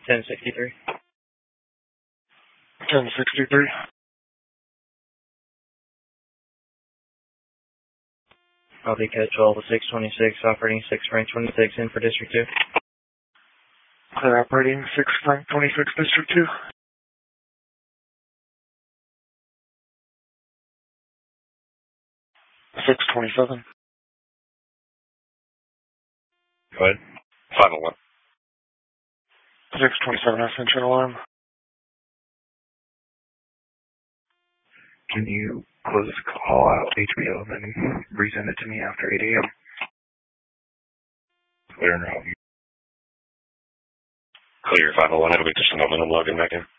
1063. 1063. I'll be code 12 of 626, operating 6 Frank 26 in for District 2. Clear operating 6 Frank 26 District 2. 627. Go ahead. 501. 627 Ascension alarm. Can you close the call out HBO and then resend it to me after 8 a.m.? Clear and out. Clear 501. Have a good just a moment. I'm logging back in.